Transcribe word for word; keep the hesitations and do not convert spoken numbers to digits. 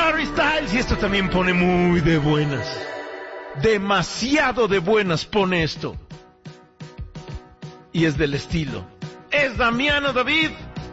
Harry Styles, y esto también pone muy de buenas. Demasiado de buenas pone esto. Y es del estilo. Es Damiano David.